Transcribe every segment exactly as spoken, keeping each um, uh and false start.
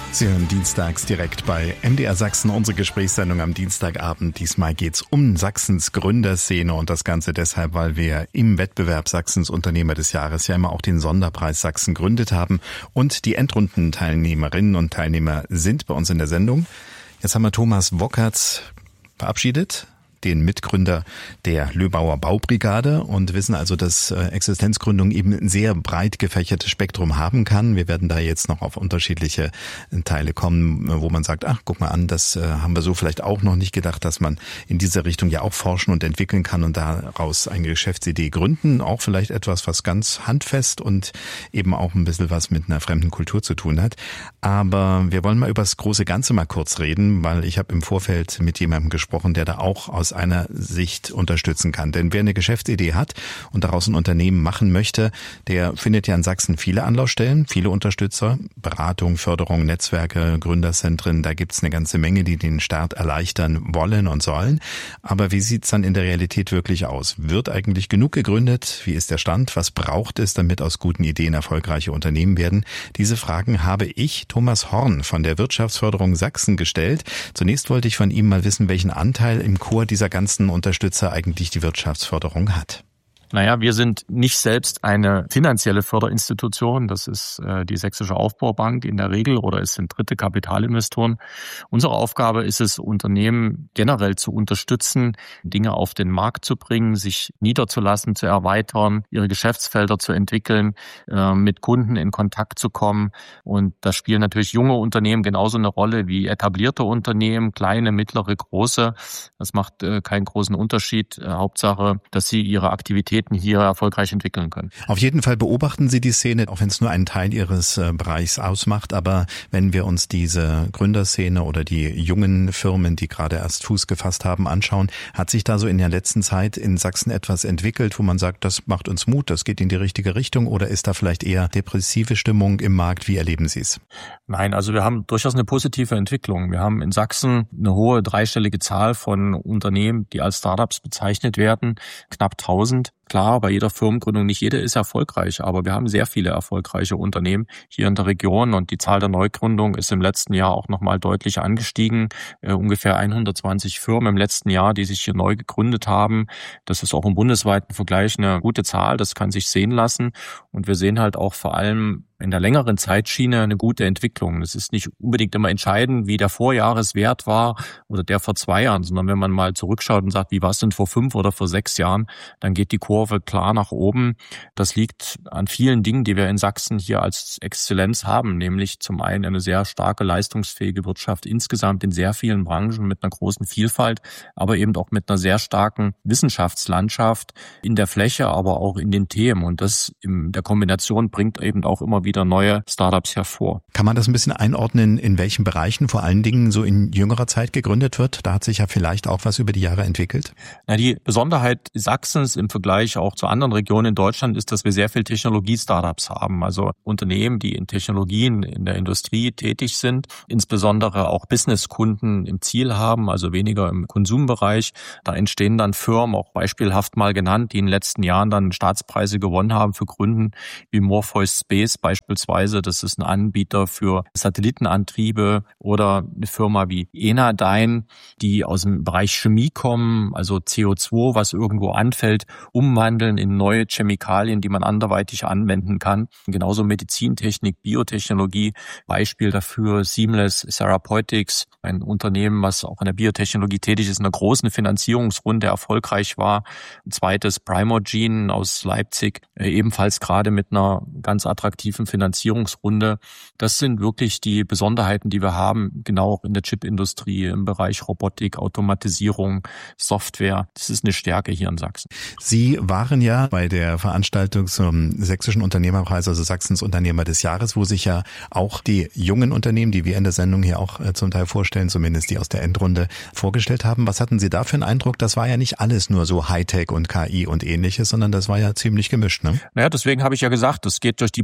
Sie hören dienstags direkt bei M D R Sachsen unsere Gesprächssendung am Dienstagabend. Diesmal geht's um Sachsens Gründerszene und das Ganze deshalb, weil wir im Wettbewerb Sachsens Unternehmer des Jahres ja immer auch den Sonderpreis Sachsen gründet haben und die Endrundenteilnehmerinnen und Teilnehmer sind bei uns in der Sendung. Jetzt haben wir Thomas Wockertz verabschiedet, den Mitgründer der Löbauer Baubrigade, und wissen also, dass Existenzgründung eben ein sehr breit gefächertes Spektrum haben kann. Wir werden da jetzt noch auf unterschiedliche Teile kommen, wo man sagt, ach, guck mal an, das haben wir so vielleicht auch noch nicht gedacht, dass man in diese Richtung ja auch forschen und entwickeln kann und daraus eine Geschäftsidee gründen. Auch vielleicht etwas, was ganz handfest und eben auch ein bisschen was mit einer fremden Kultur zu tun hat. Aber wir wollen mal über das große Ganze mal kurz reden, weil ich habe im Vorfeld mit jemandem gesprochen, der da auch aus einer Sicht unterstützen kann. Denn wer eine Geschäftsidee hat und daraus ein Unternehmen machen möchte, der findet ja in Sachsen viele Anlaufstellen, viele Unterstützer, Beratung, Förderung, Netzwerke, Gründerzentren. Da gibt's eine ganze Menge, die den Start erleichtern wollen und sollen. Aber wie sieht's dann in der Realität wirklich aus? Wird eigentlich genug gegründet? Wie ist der Stand? Was braucht es, damit aus guten Ideen erfolgreiche Unternehmen werden? Diese Fragen habe ich Thomas Horn von der Wirtschaftsförderung Sachsen gestellt. Zunächst wollte ich von ihm mal wissen, welchen Anteil im Chor dieser ganzen Unterstützer eigentlich die Wirtschaftsförderung hat. Naja, wir sind nicht selbst eine finanzielle Förderinstitution. Das ist äh, die Sächsische Aufbaubank in der Regel oder es sind dritte Kapitalinvestoren. Unsere Aufgabe ist es, Unternehmen generell zu unterstützen, Dinge auf den Markt zu bringen, sich niederzulassen, zu erweitern, ihre Geschäftsfelder zu entwickeln, äh, mit Kunden in Kontakt zu kommen. Und da spielen natürlich junge Unternehmen genauso eine Rolle wie etablierte Unternehmen, kleine, mittlere, große. Das macht äh, keinen großen Unterschied. Äh, Hauptsache, dass sie ihre Aktivitäten hier erfolgreich entwickeln können. Auf jeden Fall beobachten Sie die Szene, auch wenn es nur einen Teil Ihres äh, Bereichs ausmacht. Aber wenn wir uns diese Gründerszene oder die jungen Firmen, die gerade erst Fuß gefasst haben, anschauen, hat sich da so in der letzten Zeit in Sachsen etwas entwickelt, wo man sagt, das macht uns Mut, das geht in die richtige Richtung, oder ist da vielleicht eher depressive Stimmung im Markt? Wie erleben Sie es? Nein, also wir haben durchaus eine positive Entwicklung. Wir haben in Sachsen eine hohe dreistellige Zahl von Unternehmen, die als Startups bezeichnet werden, knapp tausend. Klar, bei jeder Firmengründung, nicht jede ist erfolgreich, aber wir haben sehr viele erfolgreiche Unternehmen hier in der Region und die Zahl der Neugründungen ist im letzten Jahr auch nochmal deutlich angestiegen. Äh, ungefähr hundertzwanzig Firmen im letzten Jahr, die sich hier neu gegründet haben. Das ist auch im bundesweiten Vergleich eine gute Zahl, das kann sich sehen lassen. Und wir sehen halt auch vor allem in der längeren Zeitschiene eine gute Entwicklung. Es ist nicht unbedingt immer entscheidend, wie der Vorjahreswert war oder der vor zwei Jahren, sondern wenn man mal zurückschaut und sagt, wie war es denn vor fünf oder vor sechs Jahren, dann geht die Kurve klar nach oben. Das liegt an vielen Dingen, die wir in Sachsen hier als Exzellenz haben, nämlich zum einen eine sehr starke, leistungsfähige Wirtschaft insgesamt in sehr vielen Branchen mit einer großen Vielfalt, aber eben auch mit einer sehr starken Wissenschaftslandschaft in der Fläche, aber auch in den Themen. Und das in der Kombination bringt eben auch immer wieder wieder neue Startups hervor. Kann man das ein bisschen einordnen, in welchen Bereichen vor allen Dingen so in jüngerer Zeit gegründet wird? Da hat sich ja vielleicht auch was über die Jahre entwickelt. Na, die Besonderheit Sachsens im Vergleich auch zu anderen Regionen in Deutschland ist, dass wir sehr viel Technologie-Startups haben. Also Unternehmen, die in Technologien in der Industrie tätig sind, insbesondere auch Businesskunden im Ziel haben, also weniger im Konsumbereich. Da entstehen dann Firmen, auch beispielhaft mal genannt, die in den letzten Jahren dann Staatspreise gewonnen haben für Gründen wie Morpheus Space beispielsweise. Beispielsweise, das ist ein Anbieter für Satellitenantriebe, oder eine Firma wie Enadyne, die aus dem Bereich Chemie kommen, also C O zwei, was irgendwo anfällt, umwandeln in neue Chemikalien, die man anderweitig anwenden kann. Genauso Medizintechnik, Biotechnologie, Beispiel dafür Seamless Therapeutics, ein Unternehmen, was auch in der Biotechnologie tätig ist, in einer großen Finanzierungsrunde erfolgreich war. Ein zweites Primogen aus Leipzig, ebenfalls gerade mit einer ganz attraktiven Finanzierungsrunde. Das sind wirklich die Besonderheiten, die wir haben, genau auch in der Chipindustrie, im Bereich Robotik, Automatisierung, Software. Das ist eine Stärke hier in Sachsen. Sie waren ja bei der Veranstaltung zum Sächsischen Unternehmerpreis, also Sachsens Unternehmer des Jahres, wo sich ja auch die jungen Unternehmen, die wir in der Sendung hier auch zum Teil vorstellen, zumindest die aus der Endrunde, vorgestellt haben. Was hatten Sie da für einen Eindruck? Das war ja nicht alles nur so Hightech und K I und ähnliches, sondern das war ja ziemlich gemischt, ne? Naja, deswegen habe ich ja gesagt, es geht durch die Breite der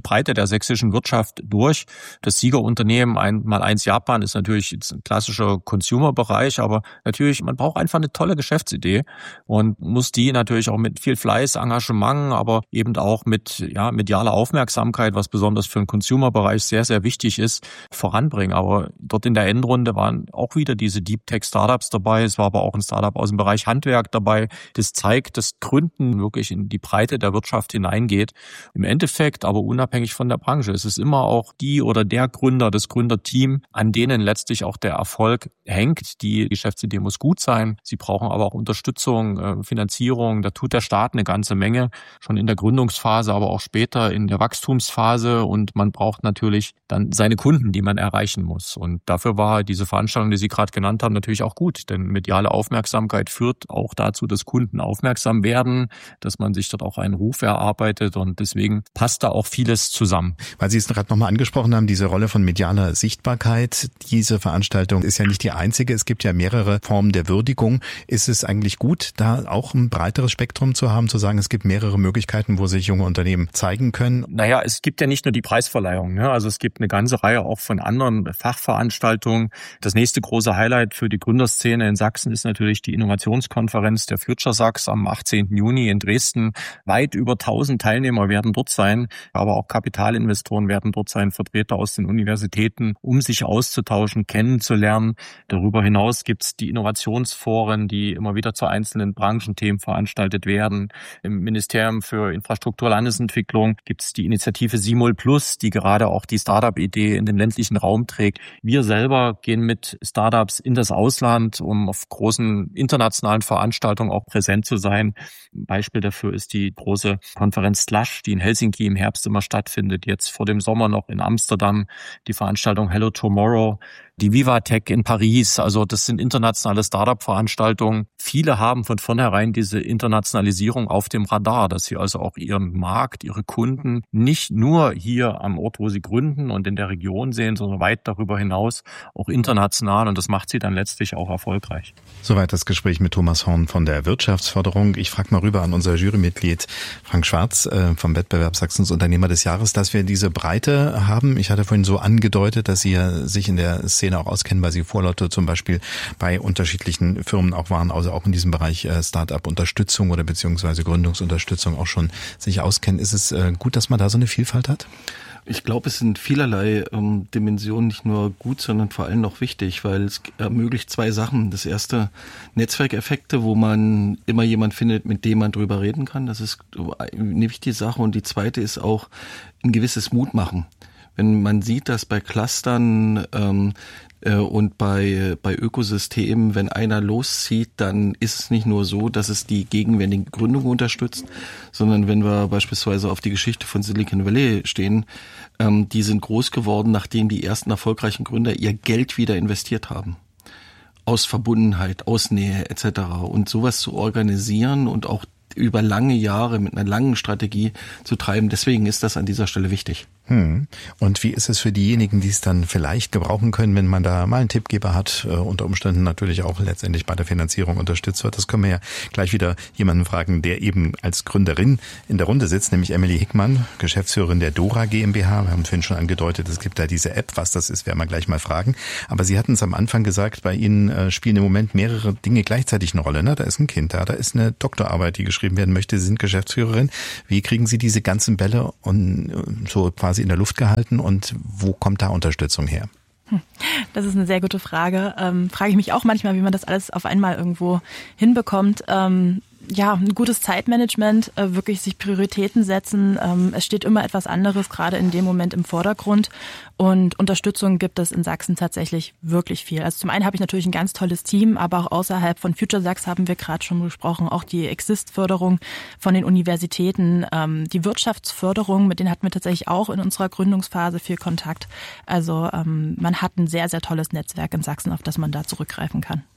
der sächsischen Wirtschaft durch. Das Siegerunternehmen, einmal eins Japan, ist natürlich jetzt ein klassischer Consumer-Bereich, aber natürlich, man braucht einfach eine tolle Geschäftsidee und muss die natürlich auch mit viel Fleiß, Engagement, aber eben auch mit ja medialer Aufmerksamkeit, was besonders für den Consumer-Bereich sehr, sehr wichtig ist, voranbringen. Aber dort in der Endrunde waren auch wieder diese Deep-Tech-Startups dabei. Es war aber auch ein Startup aus dem Bereich Handwerk dabei. Das zeigt, dass Gründen wirklich in die Breite der Wirtschaft hineingeht. Im Endeffekt, aber unabhängig von der Branche, es ist immer auch die oder der Gründer, das Gründerteam, an denen letztlich auch der Erfolg hängt. Die Geschäftsidee muss gut sein. Sie brauchen aber auch Unterstützung, Finanzierung. Da tut der Staat eine ganze Menge, schon in der Gründungsphase, aber auch später in der Wachstumsphase. Und man braucht natürlich dann seine Kunden, die man erreichen muss. Und dafür war diese Veranstaltung, die Sie gerade genannt haben, natürlich auch gut. Denn mediale Aufmerksamkeit führt auch dazu, dass Kunden aufmerksam werden, dass man sich dort auch einen Ruf erarbeitet. Und deswegen passt da auch vieles zusammen. Weil Sie es gerade nochmal angesprochen haben, diese Rolle von medialer Sichtbarkeit. Diese Veranstaltung ist ja nicht die einzige. Es gibt ja mehrere Formen der Würdigung. Ist es eigentlich gut, da auch ein breiteres Spektrum zu haben, zu sagen, es gibt mehrere Möglichkeiten, wo sich junge Unternehmen zeigen können? Naja, es gibt ja nicht nur die Preisverleihung, ne? Also es gibt eine ganze Reihe auch von anderen Fachveranstaltungen. Das nächste große Highlight für die Gründerszene in Sachsen ist natürlich die Innovationskonferenz der Future Sachs am achtzehnten Juni in Dresden. Weit über tausend Teilnehmer werden dort sein, aber auch Kapitalinvestoren werden dort sein, Vertreter aus den Universitäten, um sich auszutauschen, kennenzulernen. Darüber hinaus gibt es die Innovationsforen, die immer wieder zu einzelnen Branchenthemen veranstaltet werden. Im Ministerium für Infrastruktur, Landesentwicklung gibt es die Initiative Simul Plus, die gerade auch die Startup-Idee in den ländlichen Raum trägt. Wir selber gehen mit Startups in das Ausland, um auf großen internationalen Veranstaltungen auch präsent zu sein. Ein Beispiel dafür ist die große Konferenz Slush, die in Helsinki im Herbst immer stattfindet. Jetzt vor dem Sommer noch in Amsterdam die Veranstaltung Hello Tomorrow. Die Vivatech in Paris, also das sind internationale Startup-Veranstaltungen. Viele haben von vornherein diese Internationalisierung auf dem Radar, dass sie also auch ihren Markt, ihre Kunden nicht nur hier am Ort, wo sie gründen und in der Region sehen, sondern weit darüber hinaus auch international, und das macht sie dann letztlich auch erfolgreich. Soweit das Gespräch mit Thomas Horn von der Wirtschaftsförderung. Ich frage mal rüber an unser Jurymitglied Frank Schwarz vom Wettbewerb Sachsens Unternehmer des Jahres, dass wir diese Breite haben. Ich hatte vorhin so angedeutet, dass Sie ja sich in der Szene auch auskennen, weil Sie Vorleute zum Beispiel bei unterschiedlichen Firmen auch waren, also auch in diesem Bereich Start-up-Unterstützung oder beziehungsweise Gründungsunterstützung auch schon sich auskennen. Ist es gut, dass man da so eine Vielfalt hat? Ich glaube, es sind vielerlei ähm, Dimensionen nicht nur gut, sondern vor allem auch wichtig, weil es ermöglicht zwei Sachen. Das erste, Netzwerkeffekte, wo man immer jemand findet, mit dem man drüber reden kann. Das ist eine wichtige Sache. Und die zweite ist auch ein gewisses Mutmachen. Wenn man sieht, dass bei Clustern ähm, äh, und bei bei Ökosystemen, wenn einer loszieht, dann ist es nicht nur so, dass es die gegenwärtige Gründung unterstützt, sondern wenn wir beispielsweise auf die Geschichte von Silicon Valley stehen, ähm, die sind groß geworden, nachdem die ersten erfolgreichen Gründer ihr Geld wieder investiert haben. Aus Verbundenheit, aus Nähe et cetera. Und sowas zu organisieren und auch über lange Jahre mit einer langen Strategie zu treiben, deswegen ist das an dieser Stelle wichtig. Hm. Und wie ist es für diejenigen, die es dann vielleicht gebrauchen können, wenn man da mal einen Tippgeber hat, äh, unter Umständen natürlich auch letztendlich bei der Finanzierung unterstützt wird? Das können wir ja gleich wieder jemanden fragen, der eben als Gründerin in der Runde sitzt, nämlich Emily Hickmann, Geschäftsführerin der Dora GmbH. Wir haben vorhin schon angedeutet, es gibt da diese App. Was das ist, werden wir gleich mal fragen. Aber Sie hatten es am Anfang gesagt, bei Ihnen äh, spielen im Moment mehrere Dinge gleichzeitig eine Rolle. Ne? Da ist ein Kind da, da ist eine Doktorarbeit, die geschrieben werden möchte. Sie sind Geschäftsführerin. Wie kriegen Sie diese ganzen Bälle und äh, so quasi in der Luft gehalten und wo kommt da Unterstützung her? Das ist eine sehr gute Frage. Ähm, frage ich mich auch manchmal, wie man das alles auf einmal irgendwo hinbekommt. Ähm, ja, ein gutes Zeitmanagement, äh, wirklich sich Prioritäten setzen. Ähm, es steht immer etwas anderes, gerade in dem Moment im Vordergrund. Und Unterstützung gibt es in Sachsen tatsächlich wirklich viel. Also zum einen habe ich natürlich ein ganz tolles Team, aber auch außerhalb von Future Sachs haben wir gerade schon gesprochen, auch die Exist-Förderung von den Universitäten, ähm, die Wirtschaftsförderung, mit denen hatten wir tatsächlich auch in unserer Gründungsphase viel Kontakt. Also ähm, man hat ein sehr, sehr tolles Netzwerk in Sachsen, auf das man da zurückgreifen kann.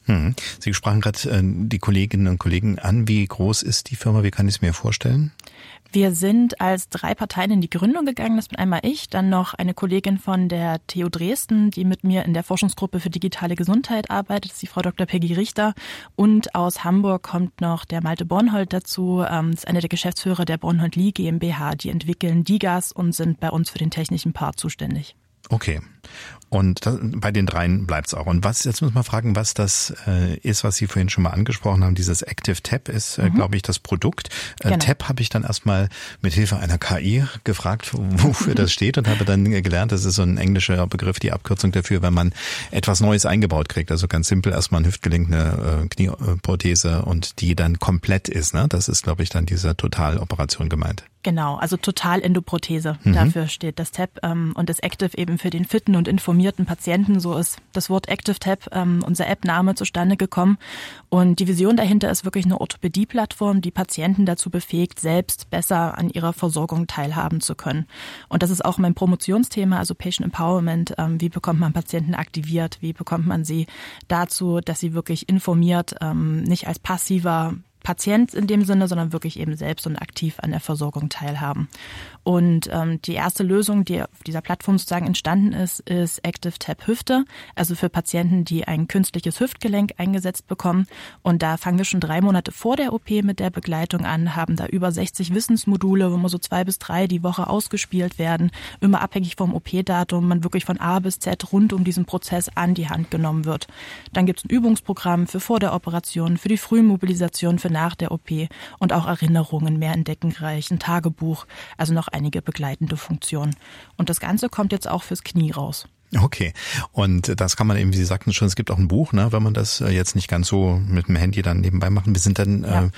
Hm. Sie sprachen gerade äh, die Kolleginnen und Kollegen an. Wie groß ist die Firma? Wie kann ich es mir vorstellen? Wir sind als drei Parteien in die Gründung gegangen. Das bin einmal ich, dann noch eine Kollegin von der T U Dresden, die mit mir in der Forschungsgruppe für digitale Gesundheit arbeitet. Das ist die Frau Doktor Peggy Richter. Und aus Hamburg kommt noch der Malte Bornhold dazu. Das ist einer der Geschäftsführer der Bornhold Lee GmbH. Die entwickeln DIGAS und sind bei uns für den technischen Part zuständig. Okay. Und das, bei den dreien bleibt's auch. Und was, jetzt muss man fragen, was das äh, ist, was Sie vorhin schon mal angesprochen haben. Dieses Active Tab ist, äh, mhm. glaube ich, das Produkt. Äh, genau. Tab habe ich dann erstmal mit Hilfe einer K I gefragt, wofür das steht, und habe dann gelernt, das ist so ein englischer Begriff, die Abkürzung dafür, wenn man etwas Neues eingebaut kriegt. Also ganz simpel erstmal ein Hüftgelenk, eine äh, Knieprothese und die dann komplett ist. Ne? Das ist, glaube ich, dann diese Totaloperation gemeint. Genau, also Totalendoprothese. Mhm. Dafür steht das Tab ähm, und das Active eben für den fitten und informierten Patienten. So ist das Wort Active Tab, ähm, unser App-Name, zustande gekommen. Und die Vision dahinter ist wirklich eine Orthopädie-Plattform, die Patienten dazu befähigt, selbst besser an ihrer Versorgung teilhaben zu können. Und das ist auch mein Promotionsthema, also Patient Empowerment. Ähm, wie bekommt man Patienten aktiviert? Wie bekommt man sie dazu, dass sie wirklich informiert, ähm, nicht als passiver Patient in dem Sinne, sondern wirklich eben selbst und aktiv an der Versorgung teilhaben. Und ähm, die erste Lösung, die auf dieser Plattform sozusagen entstanden ist, ist Active Tab Hüfte, also für Patienten, die ein künstliches Hüftgelenk eingesetzt bekommen. Und da fangen wir schon drei Monate vor der O P mit der Begleitung an, haben da über sechzig Wissensmodule, wo immer so zwei bis drei die Woche ausgespielt werden, immer abhängig vom O P-Datum, man wirklich von A bis Z rund um diesen Prozess an die Hand genommen wird. Dann gibt es ein Übungsprogramm für vor der Operation, für die Frühmobilisation, für nach der O P und auch Erinnerungen mehr entdeckenreich, ein Tagebuch, also noch einige begleitende Funktionen. Und das Ganze kommt jetzt auch fürs Knie raus. Okay. Und das kann man eben, wie Sie sagten schon, es gibt auch ein Buch, ne, wenn man das jetzt nicht ganz so mit dem Handy dann nebenbei machen. Wir sind dann, ja. äh,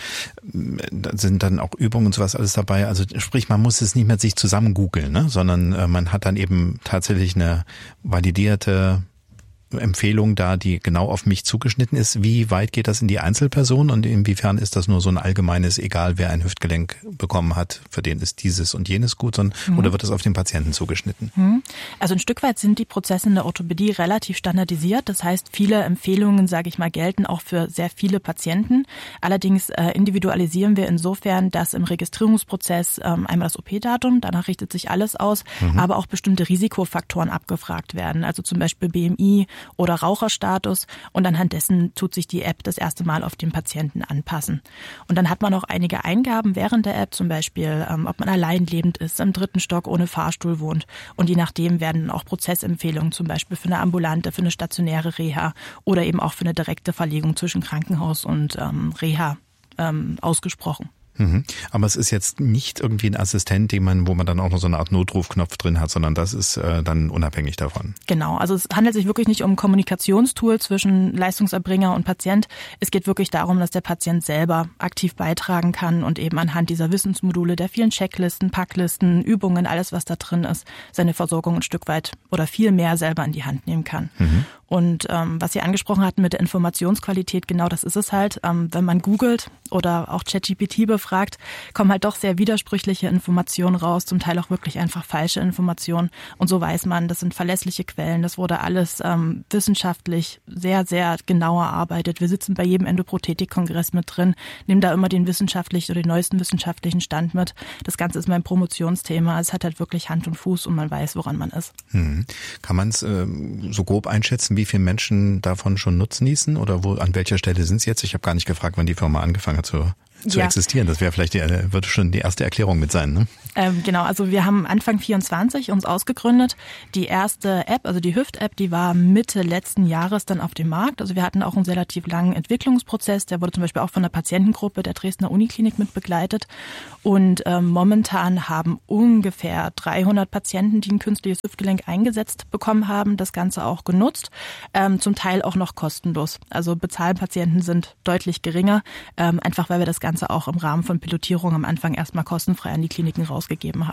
sind dann auch Übungen und sowas alles dabei. Also sprich, man muss es nicht mehr sich zusammen googeln, ne, sondern äh, man hat dann eben tatsächlich eine validierte Empfehlung da, die genau auf mich zugeschnitten ist. Wie weit geht das in die Einzelperson und inwiefern ist das nur so ein allgemeines, egal wer ein Hüftgelenk bekommen hat, für den ist dieses und jenes gut, sondern, mhm. oder wird das auf den Patienten zugeschnitten? Mhm. Also ein Stück weit sind die Prozesse in der Orthopädie relativ standardisiert. Das heißt, viele Empfehlungen, sage ich mal, gelten auch für sehr viele Patienten. Allerdings äh, individualisieren wir insofern, dass im Registrierungsprozess ähm, einmal das O P-Datum, danach richtet sich alles aus, mhm. aber auch bestimmte Risikofaktoren abgefragt werden. Also zum Beispiel B M I, oder Raucherstatus, und anhand dessen tut sich die App das erste Mal auf den Patienten anpassen. Und dann hat man auch einige Eingaben während der App, zum Beispiel, ähm, ob man allein lebend ist, im dritten Stock ohne Fahrstuhl wohnt. Und je nachdem werden auch Prozessempfehlungen, zum Beispiel für eine ambulante, für eine stationäre Reha oder eben auch für eine direkte Verlegung zwischen Krankenhaus und ähm, Reha ähm, ausgesprochen. Mhm. Aber es ist jetzt nicht irgendwie ein Assistent, den man, wo man dann auch noch so eine Art Notrufknopf drin hat, sondern das ist äh, dann unabhängig davon. Genau, also es handelt sich wirklich nicht um ein Kommunikationstool zwischen Leistungserbringer und Patient. Es geht wirklich darum, dass der Patient selber aktiv beitragen kann und eben anhand dieser Wissensmodule, der vielen Checklisten, Packlisten, Übungen, alles was da drin ist, seine Versorgung ein Stück weit oder viel mehr selber in die Hand nehmen kann. Mhm. Und ähm, was Sie angesprochen hatten mit der Informationsqualität, genau das ist es halt. Ähm, wenn man googelt oder auch ChatGPT befragt, kommen halt doch sehr widersprüchliche Informationen raus, zum Teil auch wirklich einfach falsche Informationen. Und so weiß man, das sind verlässliche Quellen, das wurde alles ähm, wissenschaftlich sehr, sehr genau erarbeitet. Wir sitzen bei jedem Endoprothetik-Kongress mit drin, nehmen da immer den wissenschaftlichen oder den neuesten wissenschaftlichen Stand mit. Das Ganze ist mein Promotionsthema. Es hat halt wirklich Hand und Fuß und man weiß, woran man ist. Hm. Kann man es äh, so grob einschätzen, wie viele Menschen davon schon Nutzen ließen oder wo, an welcher Stelle sind es jetzt? Ich habe gar nicht gefragt, wann die Firma angefangen hat zu, zu ja. existieren. Das wäre vielleicht die, würde schon die erste Erklärung mit sein, ne? Ähm, genau, also wir haben Anfang vierundzwanzig uns ausgegründet. Die erste App, also die Hüft-App, die war Mitte letzten Jahres dann auf dem Markt. Also wir hatten auch einen relativ langen Entwicklungsprozess. Der wurde zum Beispiel auch von der Patientengruppe der Dresdner Uniklinik mit begleitet. Und ähm, momentan haben ungefähr dreihundert Patienten, die ein künstliches Hüftgelenk eingesetzt bekommen haben, das Ganze auch genutzt. Ähm, zum Teil auch noch kostenlos. Also Bezahlpatienten sind deutlich geringer, ähm, einfach weil wir das Ganze auch im Rahmen von Pilotierung am Anfang erstmal kostenfrei an die Kliniken rausgegeben haben.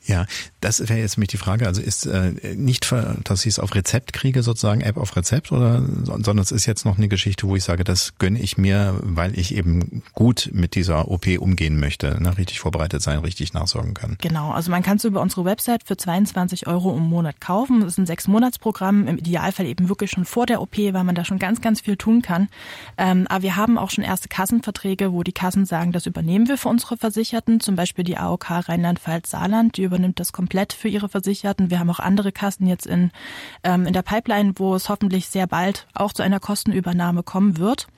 Ja, das wäre jetzt mich die Frage. Also ist äh, nicht, dass ich es auf Rezept kriege, sozusagen App auf Rezept, oder sondern es ist jetzt noch eine Geschichte, wo ich sage, das gönne ich mir, weil ich eben gut mit dieser O P umgehen möchte, ne? Richtig vorbereitet sein, richtig nachsorgen kann. Genau, also man kann es über unsere Website für zweiundzwanzig Euro im Monat kaufen. Das ist ein Sechs-Monats-Programm, im Idealfall eben wirklich schon vor der O P, weil man da schon ganz, ganz viel tun kann. Ähm, aber wir haben auch schon erste Kassenverträge, wo die Kassen sagen, das übernehmen wir für unsere Versicherten, zum Beispiel die A O K Rheinland-Pfalz-Saarland, die übernimmt das komplett für ihre Versicherten. Wir haben auch andere Kassen jetzt in, ähm, in der Pipeline, wo es hoffentlich sehr bald auch zu einer Kostenübernahme kommen wird.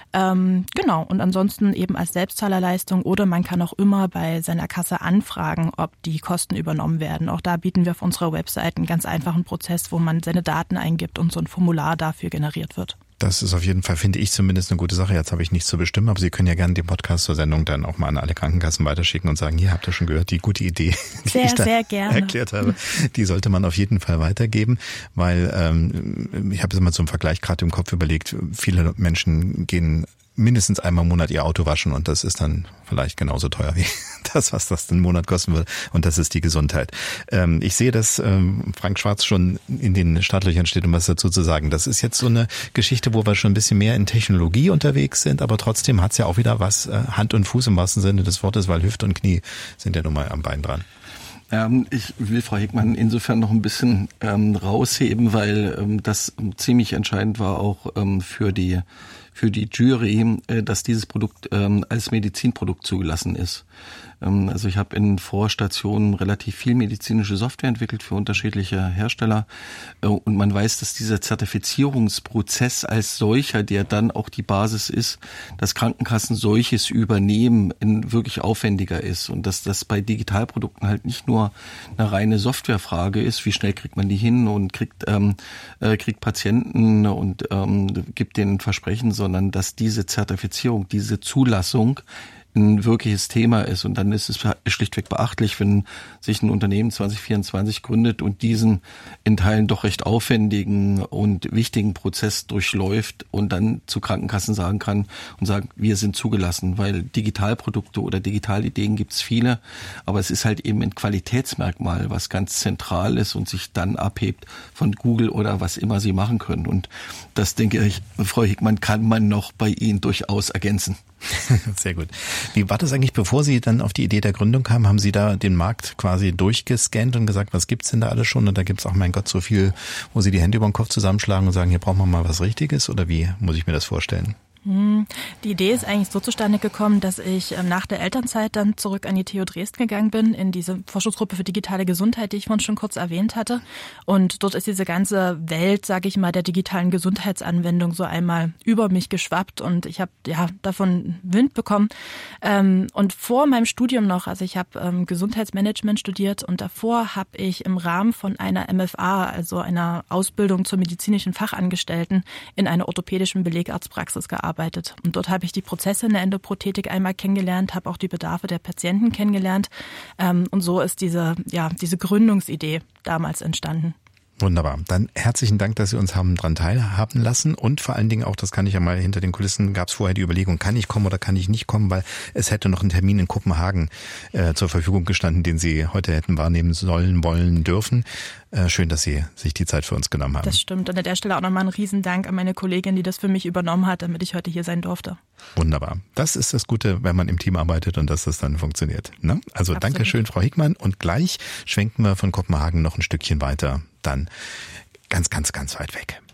Ähm, genau, und ansonsten eben als Selbstzahlerleistung, oder man kann auch immer bei seiner Kasse anfragen, ob die Kosten übernommen werden. Auch da bieten wir auf unserer Website einen ganz einfachen Prozess, wo man seine Daten eingibt und so ein Formular dafür generiert wird. Das ist auf jeden Fall, finde ich zumindest, eine gute Sache. Jetzt habe ich nichts zu bestimmen, aber Sie können ja gerne den Podcast zur Sendung dann auch mal an alle Krankenkassen weiterschicken und sagen, hier habt ihr schon gehört, die gute Idee, die sehr, ich da sehr gerne erklärt habe, die sollte man auf jeden Fall weitergeben, weil ähm, ich habe es immer zum Vergleich gerade im Kopf überlegt, viele Menschen gehen mindestens einmal im Monat ihr Auto waschen und das ist dann vielleicht genauso teuer wie das, was das den Monat kosten würde, und das ist die Gesundheit. Ähm, ich sehe, dass ähm, Frank Schwarz schon in den Startlöchern steht, um was dazu zu sagen. Das ist jetzt so eine Geschichte, wo wir schon ein bisschen mehr in Technologie unterwegs sind, aber trotzdem hat es ja auch wieder was äh, Hand und Fuß im wahrsten Sinne des Wortes, weil Hüfte und Knie sind ja nun mal am Bein dran. Ähm, ich will Frau Hickmann insofern noch ein bisschen ähm, rausheben, weil ähm, das ziemlich entscheidend war auch ähm, für die für die Jury, äh, dass dieses Produkt ähm, als Medizinprodukt zugelassen ist. Ähm, also ich habe in Vorstationen relativ viel medizinische Software entwickelt für unterschiedliche Hersteller, äh, und man weiß, dass dieser Zertifizierungsprozess als solcher, der dann auch die Basis ist, dass Krankenkassen solches übernehmen, in wirklich aufwendiger ist, und dass das bei Digitalprodukten halt nicht nur eine reine Softwarefrage ist, wie schnell kriegt man die hin und kriegt ähm, äh, kriegt Patienten und ähm, gibt denen Versprechen, sondern dass diese Zertifizierung, diese Zulassung ein wirkliches Thema ist. Und dann ist es schlichtweg beachtlich, wenn sich ein Unternehmen zwanzig vierundzwanzig gründet und diesen in Teilen doch recht aufwendigen und wichtigen Prozess durchläuft und dann zu Krankenkassen sagen kann und sagen, wir sind zugelassen, weil Digitalprodukte oder Digitalideen gibt es viele, aber es ist halt eben ein Qualitätsmerkmal, was ganz zentral ist und sich dann abhebt von Google oder was immer sie machen können. Und das, denke ich, Frau Hickmann, kann man noch bei Ihnen durchaus ergänzen. Sehr gut. Wie war das eigentlich, bevor Sie dann auf die Idee der Gründung kamen? Haben Sie da den Markt quasi durchgescannt und gesagt, was gibt's denn da alles schon? Und da gibt's auch, mein Gott, so viel, wo Sie die Hände über den Kopf zusammenschlagen und sagen, hier brauchen wir mal was Richtiges? Oder wie muss ich mir das vorstellen? Die Idee ist eigentlich so zustande gekommen, dass ich nach der Elternzeit dann zurück an die T U Dresden gegangen bin, in diese Forschungsgruppe für digitale Gesundheit, die ich vorhin schon kurz erwähnt hatte. Und dort ist diese ganze Welt, sage ich mal, der digitalen Gesundheitsanwendung so einmal über mich geschwappt und ich habe ja davon Wind bekommen. Und vor meinem Studium noch, also ich habe Gesundheitsmanagement studiert und davor habe ich im Rahmen von einer M F A, also einer Ausbildung zur medizinischen Fachangestellten, in einer orthopädischen Belegarztpraxis gearbeitet. Und dort habe ich die Prozesse in der Endoprothetik einmal kennengelernt, habe auch die Bedarfe der Patienten kennengelernt. Und so ist diese, ja, diese Gründungsidee damals entstanden. Wunderbar. Dann herzlichen Dank, dass Sie uns haben dran teilhaben lassen und vor allen Dingen auch, das kann ich ja mal hinter den Kulissen, gab es vorher die Überlegung, kann ich kommen oder kann ich nicht kommen, weil es hätte noch ein Termin in Kopenhagen äh, zur Verfügung gestanden, den Sie heute hätten wahrnehmen sollen, wollen, dürfen. Äh, schön, dass Sie sich die Zeit für uns genommen haben. Das stimmt. Und an der Stelle auch nochmal einen Riesendank an meine Kollegin, die das für mich übernommen hat, damit ich heute hier sein durfte. Wunderbar. Das ist das Gute, wenn man im Team arbeitet und dass das dann funktioniert. Ne? Also Absolut. Danke schön, Frau Hickmann. Und gleich schwenken wir von Kopenhagen noch ein Stückchen weiter. Dann ganz, ganz, ganz weit weg.